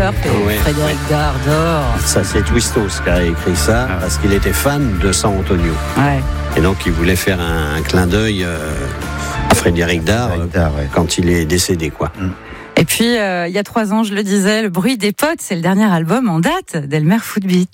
surf et Frédéric Dard dort. Ça, c'est Twistos qui a écrit ça parce qu'il était fan de San Antonio. Ouais. Et donc, il voulait faire un clin d'œil à Frédéric Dard quand il est décédé, quoi. Et puis, il y a 3 ans, je le disais, Le bruit des potes, c'est le dernier album en date d'Elmer Footbeat.